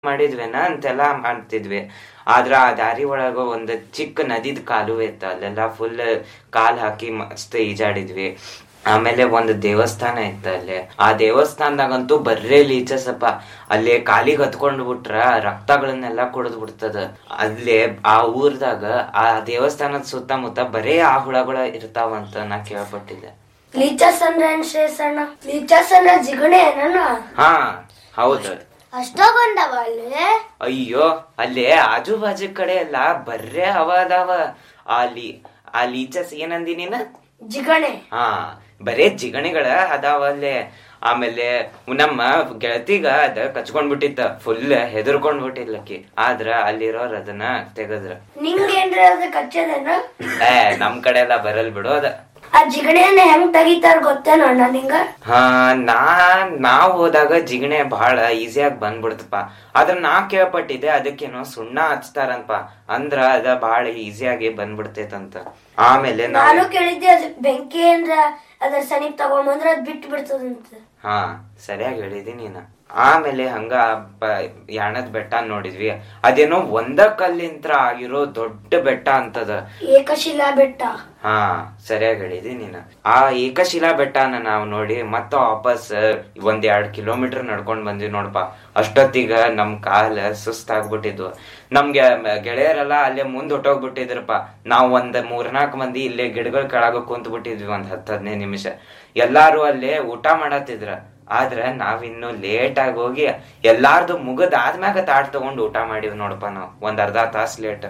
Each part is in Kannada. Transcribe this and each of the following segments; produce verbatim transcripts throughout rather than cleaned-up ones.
ಮಾಡಿದ್ವೇನ ಅಂತೆಲ್ಲಾ ಮಾಡ್ತಿದ್ವಿ. ಆದ್ರ ಆ ದಾರಿ ಒಳಗ ಒಂದ್ ಚಿಕ್ಕ ನದಿದ್ ಕಾಲುವೆ ಇತ್ತ, ಅಲ್ಲೆಲ್ಲಾ ಫುಲ್ ಕಾಲ್ ಹಾಕಿ ಮಸ್ತ್ ಈಜಾಡಿದ್ವಿ. ಆಮೇಲೆ ಒಂದ್ ದೇವಸ್ಥಾನ ಇತ್ತ ಅಲ್ಲಿ, ಆ ದೇವಸ್ಥಾನದಾಗಂತೂ ಬರ್ರೇ ಲೀಚಸಪ್ಪ. ಅಲ್ಲಿ ಕಾಲಿಗೆ ಹತ್ಕೊಂಡ್ ಬಿಟ್ರ ರಕ್ತಗಳನ್ನೆಲ್ಲಾ ಕುಡಿದ್ ಬಿಡ್ತದ. ಅಲ್ಲೇ ಆ ಊರ್ದಾಗ ಆ ದೇವಸ್ಥಾನದ ಸುತ್ತಮುತ್ತ ಬರೇ ಆ ಹುಳಗಳ ಇರ್ತಾವಂತ ನಾ ಕೇಳ್ಪಟ್ಟಿದ್ದೆ. ಲೀಚಸ್ ಅಂದ್ರೆ ಶೇಷಣ್ಣ, ಲೀಚಸ್ ಅಂದ್ರೆ ಜಿಗಣೆ ಏನಣ್ಣ? ಹಾ ಹೌದು. ಅಷ್ಟೊಂದವ ಅಲ್ಲಿ? ಅಯ್ಯೋ, ಅಲ್ಲಿ ಆಜು ಬಾಜು ಕಡೆ ಎಲ್ಲ ಬರ್ರೇ ಅವ ಅದಾವ. ಅಲ್ಲಿ ಆ ಲೀಚಸ್ ಏನಂದಿ ನೀನ? ಜಿಗಣೆ. ಹಾ, ಬರೇ ಜಿಗಣಿಗಳ ಅದಾವ ಅಲ್ಲೇ. ಆಮೇಲೆ ನಮ್ಮ ಗೆಳತಿಗ ಅದ ಕಚ್ಕೊಂಡ್ ಬಿಟ್ಟಿತ್ತ, ಫುಲ್ ಹೆದರ್ಕೊಂಡ್ ಬಿಟ್ಟಿಲ್ಲಕಿ. ಆದ್ರ ಅಲ್ಲಿರೋರ್ ಅದನ್ನ ತೆಗದ್ರ. ನಿಂಗೇನ್ರಿ ಅದ ಕಚ್ಚದೇನ? ಏ ನಮ್ ಕಡೆ ಎಲ್ಲಾ ಬರಲ್ ಬಿಡು ಅದ. ಆ ಜಿಗಣೆಯನ್ನ ಹೆಂಗ್ ತೆಗಿತಾರ ಗೊತ್ತೇನ ಅಣ್ಣ ನಿಂಗ? ಹಾ, ನಾ ನಾವ್ ಹೋದಾಗ ಜಿಗಣೆ ಬಹಳ ಈಸಿಯಾಗಿ ಬಂದ್ಬಿಡ್ತಪ್ಪ. ಆದ್ರ ನಾ ಕೇಳ್ಪಟ್ಟಿದ್ದೆ ಅದಕ್ಕೇನೋ ಸುಣ್ಣ ಹಚ್ತಾರಂತ, ಅಂದ್ರ ಅದ ಬಹಳ ಈಸಿಯಾಗಿ ಬಂದ್ಬಿಡ್ತೈತಂತ. ಆಮೇಲೆ ನಾನು ಕೇಳಿದ್ದೆ ಅದ್ ಬೆಂಕಿ ಅಂದ್ರ ಅದ್ರ ಸನಿಪ್ ತಗೊಂಬಂದ್ರ ಅದ್ ಬಿಟ್ಟು ಬಿಡ್ತದಂತ. ಹಾ, ಸರಿಯಾಗಿ ಹೇಳಿದಿ ನೀನ. ಆಮೇಲೆ ಹಂಗ ಯಾಣದ್ ಬೆಟ್ಟ ನೋಡಿದ್ವಿ. ಅದೇನೋ ಒಂದ ಕಲ್ಲಿಂತ್ರ ಆಗಿರೋ ದೊಡ್ಡ ಬೆಟ್ಟ ಅಂತದ, ಏಕಶಿಲಾ ಬೆಟ್ಟ. ಹಾ, ಸರಿಯಾಗಿ ಹೇಳಿದಿ ನೀನ. ಆ ಏಕಶಿಲಾ ಬೆಟ್ಟನ ನಾವ್ ನೋಡಿ ಮತ್ತ ವಾಪಸ್ ಒಂದ್ ಎರಡ್ ಕಿಲೋಮೀಟರ್ ನಡ್ಕೊಂಡ್ ಬಂದ್ವಿ ನೋಡಪ್ಪ. ಅಷ್ಟೊತ್ತಿಗ ನಮ್ ಕಾಲ ಸುಸ್ತಾಗ್ಬಿಟ್ಟಿದ್ವು. ನಮ್ಗೆ ಗೆಳೆಯರೆಲ್ಲ ಅಲ್ಲೇ ಮುಂದ್ ಹೊಟ್ಟೋಗ್ಬಿಟ್ಟಿದ್ರಪ್ಪ. ನಾವ್ ಒಂದ್ ಮೂರ್ನಾಲ್ಕು ಮಂದಿ ಇಲ್ಲೇ ಗಿಡಗಳ ಕೆಳಗ ಕುಂತ್ ಬಿಟ್ಟಿದ್ವಿ ಒಂದ್ ಹತ್ ಹದಿನೈದು ನಿಮಿಷ. ಎಲ್ಲಾರು ಅಲ್ಲೇ ಊಟ ಮಾಡತ್ತಿದ್ರ. ಆದ್ರ ನಾವಿನ್ನು ಲೇಟ್ ಆಗಿ ಹೋಗಿ ಎಲ್ಲಾರ್ದು ಮುಗದ್ ಆದ್ಮ್ಯಾಗ ತಾಟ್ ತಗೊಂಡ್ ಊಟ ಮಾಡಿವ್ ನೋಡಪ್ಪ ನಾವ್, ಒಂದ್ ಅರ್ಧ ತಾಸ್ ಲೇಟ್.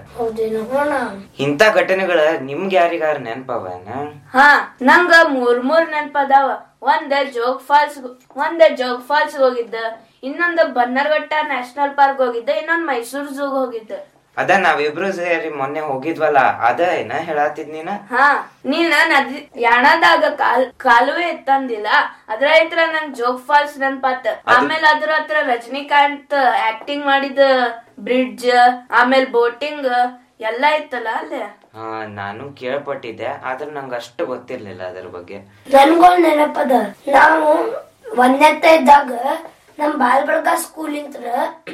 ಇಂತ ಘಟನೆಗಳ ನಿಮ್ಗೆ ಯಾರಿಗಾರ ನೆನ್ಪವನ? ಹಾ, ನಂಗ ಮೂರ್ ಮೂರ್ ನೆನ್ಪದಾವ. ಒಂದ್ ಜೋಗ್ ಫಾಲ್ಸ್ ಒಂದ್ ಜೋಗ್ ಫಾಲ್ಸ್ ಹೋಗಿದ್ದ, ಇನ್ನೊಂದ್ ಬನ್ನರ್ಘಟ್ಟ ನ್ಯಾಷನಲ್ ಪಾರ್ಕ್ ಹೋಗಿದ್ದ, ಇನ್ನೊಂದ್ ಮೈಸೂರ್ ಝೂಗ್ ಹೋಗಿದ್ದ. ಅದ ನಾವಿಬ್ರು ಸೇರಿ ಮೊನ್ನೆ ಹೋಗಿದ್ವಲ್ಲ, ಅದ ಏನ ಹೇಳತ್ತಿದ್ ನೀನ? ಹಾ, ನೀನ ನದಿ ಯಾಣದಾಗ ಕಾಲ್ ಕಾಲುವೆ ಇತ್ತಂದಿಲ್ಲ, ಅದ್ರ ಹತ್ರ ನಂಗ್ ಜೋಗ್ ಫಾಲ್ಸ್ ನೆನ್ಪಾತ. ಆಮೇಲೆ ಅದ್ರ ಹತ್ರ ರಜನಿಕಾಂತ್ ಆಕ್ಟಿಂಗ್ ಮಾಡಿದ ಬ್ರಿಡ್ಜ್, ಆಮೇಲೆ ಬೋಟಿಂಗ್ ಎಲ್ಲಾ ಇತ್ತಲ್ಲ ಅಲ್ಲೇ. ಹಾ, ನಾನು ಕೇಳ್ಪಟ್ಟಿದ್ದೆ, ಆದ್ರ ನಂಗ ಅಷ್ಟು ಗೊತ್ತಿರ್ಲಿಲ್ಲ ಅದ್ರ ಬಗ್ಗೆ. ನನ್ಗೊಂದ್ ನೆನಪದ. ನಾವು ಒಂದೆತ್ತ ಇದ್ದಾಗ ನಮ್ ಬಾಲ್ಬಳಗ ಸ್ಕೂಲ್ ಇಂತ್ರ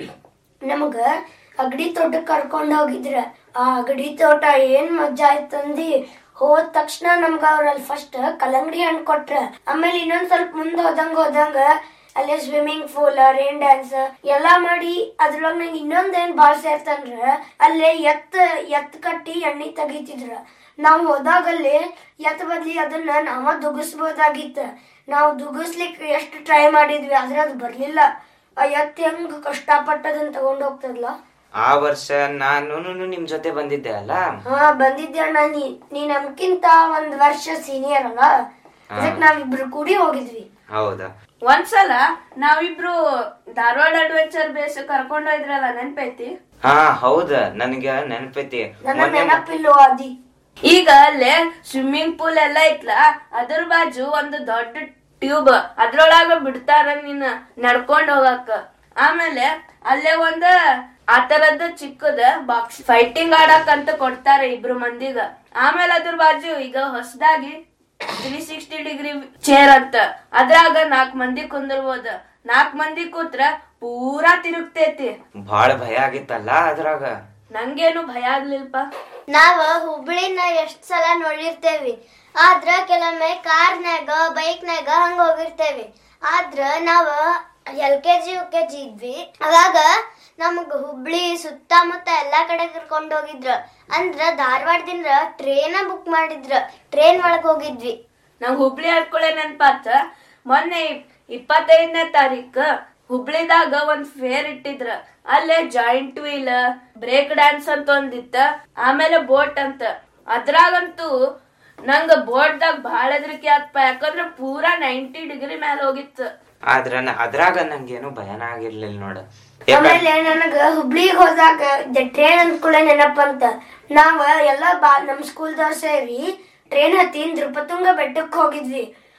ನಮಗ ಅಗಡಿ ತೋಟಕ್ ಕರ್ಕೊಂಡ್ ಹೋಗಿದ್ರ. ಆ ಅಗಡಿ ತೋಟ ಏನ್ ಮಜಾ ಆಯ್ತಂದಿ. ಹೋದ ತಕ್ಷಣ ನಮ್ಗ ಅವ್ರಲ್ಲಿ ಫಸ್ಟ್ ಕಲ್ಲಂಗಡಿ ಹಣ್ಣು ಕೊಟ್ರ. ಆಮೇಲೆ ಇನ್ನೊಂದ್ ಸ್ವಲ್ಪ ಮುಂದ್ ಹೋದಂಗ ಹೋದಂಗ ಅಲ್ಲೇ ಸ್ವಿಮ್ಮಿಂಗ್ ಪೂಲ್, ರೇನ್ ಡ್ಯಾನ್ಸ್ ಎಲ್ಲಾ ಮಾಡಿ ಅದ್ರೊಳಗ ನಂಗೆ ಇನ್ನೊಂದ್ ಏನ್ ಬಾಳ ಸೇರ್ತಂದ್ರ ಅಲ್ಲೇ ಎತ್ ಎತ್ ಕಟ್ಟಿ ಎಣ್ಣಿ ತೆಗಿತಿದ್ರ. ನಾವ್ ಹೋದಾಗಲ್ಲಿ ಎತ್ ಬದ್ಲಿ ಅದನ್ನ ನಾವ ದುಗಿಸ್ಬೋದಾಗಿತ್ತ. ನಾವು ದುಗಿಸ್ಲಿಕ್ ಎಷ್ಟು ಟ್ರೈ ಮಾಡಿದ್ವಿ, ಆದ್ರೆ ಅದು ಬರ್ಲಿಲ್ಲ. ಆ ಎತ್ ಹೆಂಗ್ ಕಷ್ಟಪಟ್ಟದನ್ನ ತಗೊಂಡ್ ಹೋಗ್ತದಲ್ಲ. ಆ ವರ್ಷ ನಾನು ನಿಮ್ ಜೊತೆ ಬಂದಿದ್ದೆ ಅಲ್ಲ? ಹಾ, ಬಂದಿದ್ದೆ ಅಣ್ಣ. ನೀ ನೀ ನಮ್ಕಿಂತ ಒಂದ್ ವರ್ಷ ಸೀನಿಯರ್ ಅಲ್ಲ, ಅದಕ್ಕೆ ನಾವಿಬ್ರು ಕೂಡಿ ಹೋಗಿದ್ವಿ. ಹೌದಾ? ಒಂದ್ಸಲ ನಾವಿಬ್ರು ಧಾರವಾಡ ಅಡ್ವೆಂಚರ್ ಬೇಸ್ ಕರ್ಕೊಂಡ್ ಹೋಯ್ದ್ರಲ್ಲ, ನೆನ್ಪೈತಿ? ಹಾ ಹೌದ, ನನ್ಗ ನೆನಪೈತಿ. ನನ್ನ ನೆನಪಿಲ್ಲೋ ಅದಿ. ಈಗ ಅಲ್ಲೇ ಸ್ವಿಮ್ಮಿಂಗ್ ಪೂಲ್ ಎಲ್ಲಾ ಐತ್ಲ, ಅದ್ರ ಬಾಜು ಒಂದು ದೊಡ್ಡ ಟ್ಯೂಬ್, ಅದ್ರೊಳಗ ಬಿಡ್ತಾರ ನೀನ್ ನಡ್ಕೊಂಡ್ ಹೋಗಕ್ಕ. ಆಮೇಲೆ ಅಲ್ಲೇ ಒಂದ ಆತರದ್ದು ಚಿಕ್ಕದ ಬಾಕ್ಸ್ ಫೈಟಿಂಗ್ ಆಡಕ್ ಅಂತ ಕೊಡ್ತಾರ ಇಬ್ರು ಮಂದಿಗ. ಆಮೇಲೆ ಅದ್ರ ಬಾಜು ಈಗ ಹೊಸದಾಗಿ ತ್ರೀ ಸಿಕ್ಸ್ಟಿ ಡಿಗ್ರಿ ಚೇರ್ ಅಂತ, ಅದ್ರಾಗ ನಾಕ್ ಮಂದಿ ಕುಂದಿರ್ಬೋದ. ನಾಕ್ ಮಂದಿ ಕೂತ್ರ ಪೂರಾ ತಿರುಗ್ತೈತಿ. ಬಾಳ ಭಯ ಆಗಿತ್ತಲ್ಲ ಅದ್ರಾಗ? ನಂಗೇನು ಭಯ ಆಗ್ಲಿಲ್ಪ. ನಾವ ಹುಬ್ಳಿನ ಎಷ್ಟ್ ಸಲ ನೋಡಿರ್ತೇವಿ, ಆದ್ರ ಕೆಲವೊಮ್ಮೆ ಕಾರ್ನ್ಯಾಗ ಬೈಕ್ನಾಗ ಹಂಗ ಹೋಗಿರ್ತೇವಿ. ಆದ್ರ ನಾವ L K G U K G ಇದ್ವಿ, ಅವಾಗ ನಮಗ ಹುಬ್ಳಿ ಸುತ್ತಮುತ್ತ ಎಲ್ಲಾ ಕಡೆ ಕರ್ಕೊಂಡ್ ಹೋಗಿದ್ರ. ಅಂದ್ರ ಧಾರವಾಡದಿಂದ ಟ್ರೇನ ಬುಕ್ ಮಾಡಿದ್ರ, ಟ್ರೇನ್ ಒಳಗ್ ಹೋಗಿದ್ವಿ. ನಾವ್ ಹುಬ್ಳಿ ಹರ್ಕೊಳೆ ನೆನ್ಪಾತ. ಮೊನ್ನೆ ಇಪ್ಪತ್ತೈದನೇ ತಾರೀಕ ಹುಬ್ಳಿದಾಗ ಒಂದ್ ಫೇರ್ ಇಟ್ಟಿದ್ರ. ಅಲ್ಲೇ ಜಾಯಿಂಟ್ ವೀಲ್, ಬ್ರೇಕ್ ಡ್ಯಾನ್ಸ್ ಅಂತ ಒಂದಿತ್ತ, ಆಮೇಲೆ ಬೋಟ್ ಅಂತ. ಅದ್ರಾಗಂತೂ ನಂಗ ಬೋಟ್ದಾಗ ಬಾಳ ಹೆದರಿಕೆ ಆತ್ಪ, ಯಾಕಂದ್ರ ಪೂರಾ ನೈಂಟಿ ಡಿಗ್ರಿ ಮ್ಯಾಲ ಹೋಗಿತ್ತು. ಆದ್ರ ಅದ್ರಾಗ ನಂಗೇನು ಭಯನ ಆಗಿರ್ಲಿಲ್ಲ ನೋಡ. ಆಮೇಲೆ ನನಗ ಹುಬ್ಳಿಗ್ ಹೋದಾಗ ಟ್ರೇನ್ ಅಂದ್ಕೂಳೆ ನೆನಪಂತ. ನಾವ ಎಲ್ಲಾ ಬಾ ನಮ್ ಸ್ಕೂಲ್ದವ್ರ ಸೇರಿ ಟ್ರೇನ್ ಹತ್ತಿ ನೃಪತುಂಗ ಬೆಟ್ಟಕ್ ಹೋಗಿದ್ವಿ.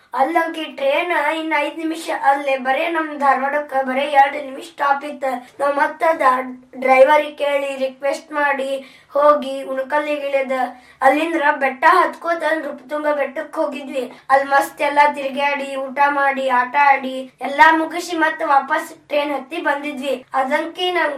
ಅಲ್ಲಂಕಿ ಟ್ರೈನ್ ಇನ್ ಐದ್ ನಿಮಿಷ ಅಲ್ಲೇ ಬರೇ ನಮ್ ಧಾರವಾಡಕ್ಕ ಬರೇ ಎರಡ್ ನಿಮಿಷ ಸ್ಟಾಪ್ ಇತ್ತ. ನಾವ್ ಮತ್ತ ಡ್ರೈವರಿಗೆ ಕೇಳಿ ರಿಕ್ವೆಸ್ಟ್ ಮಾಡಿ ಹೋಗಿ ಉಣಕಲ್ಲಿಗೆ ಇಳಿದ ಅಲ್ಲಿಂದ್ರ ಬೆಟ್ಟ ಹತ್ಕೋತ ನೃಪತುಂಗ ಬೆಟ್ಟಕ್ ಹೋಗಿದ್ವಿ. ಅಲ್ಲಿ ಮಸ್ತ್ ಎಲ್ಲಾ ತಿರ್ಗಾಡಿ ಊಟ ಮಾಡಿ ಆಟ ಆಡಿ ಎಲ್ಲಾ ಮುಗಿಸಿ ಮತ್ತ ವಾಪಸ್ ಟ್ರೈನ್ ಹತ್ತಿ ಬಂದಿದ್ವಿ. ಅದಂಕಿ ನಮ್